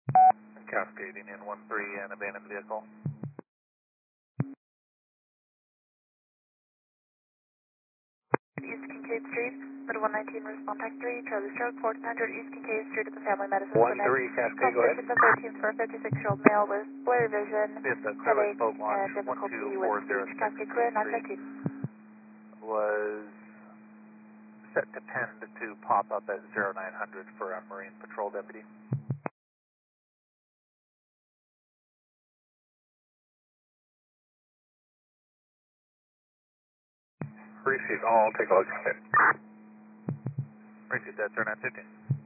Cascading in 1-3 and abandoned vehicle. East Kincaid Street, Mid 119, respond tech 3, Charlie Stroke, 1400 East Kincaid Street at the Family Medicine 1-3 Clinic. Cascade, go ahead. Conversation the 13th for a 56-year-old male with blurry vision, It's a clearly headache, boat and launch difficulty with speech. 12406 Cascade clear, Street 915. was set to pend to pop up at 0900 for a Marine Patrol deputy. Receive all, take a look at it. Receive that, sir, 915.